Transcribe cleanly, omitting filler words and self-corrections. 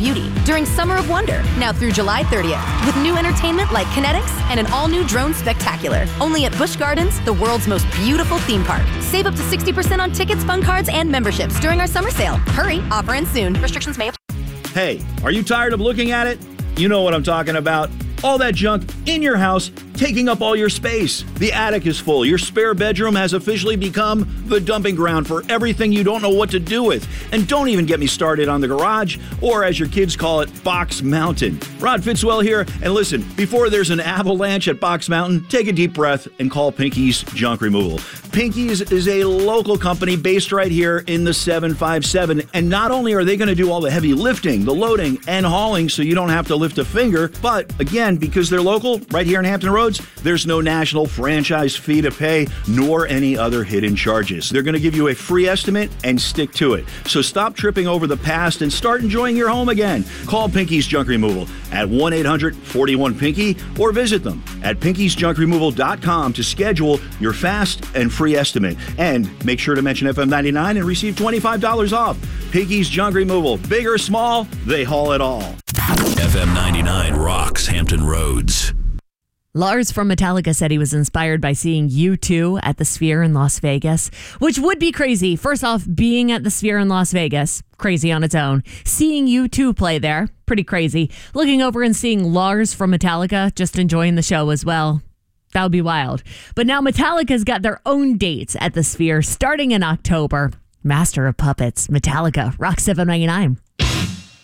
beauty during Summer of Wonder, now through July 30th, with new entertainment like Kinetics and an all-new drone spectacular. Only at Busch Gardens, the world's most beautiful theme park. Save up to 60% on tickets, fun cards, and memberships during our summer sale. Hurry, offer ends soon. Restrictions may apply. Hey, are you tired of looking at it? You know what I'm talking about. All that junk in your house taking up all your space. The attic is full. Your spare bedroom has officially become the dumping ground for everything you don't know what to do with. And don't even get me started on the garage, or as your kids call it, Box Mountain. Rod Fitzwell here, and listen, before there's an avalanche at Box Mountain, take a deep breath and call Pinky's Junk Removal. Pinky's is a local company based right here in the 757, and not only are they going to do all the heavy lifting, the loading, and hauling so you don't have to lift a finger, but again, because they're local, right here in Hampton Roads, there's no national franchise fee to pay, nor any other hidden charges. They're going to give you a free estimate and stick to it. So stop tripping over the past and start enjoying your home again. Call Pinky's Junk Removal at 1-800-41-PINKY or visit them at pinkysjunkremoval.com to schedule your fast and free estimate. And make sure to mention FM99 and receive $25 off. Pinky's Junk Removal. Big or small, they haul it all. FM 99 rocks Hampton Roads. Lars from Metallica said he was inspired by seeing U2 at the Sphere in Las Vegas, which would be crazy. First off, being at the Sphere in Las Vegas, crazy on its own. Seeing U2 play there, pretty crazy. Looking over and seeing Lars from Metallica just enjoying the show as well. That would be wild. But now Metallica's got their own dates at the Sphere starting in October. Master of Puppets, Metallica, Rock 799.